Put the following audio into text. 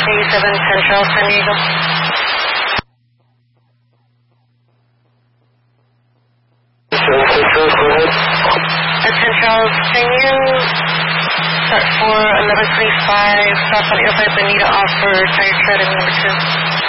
87 Central, San Diego. 87 Central, go ahead. Central, can you start for 1125, stop on Airport Bonita off for tire tread and number 2?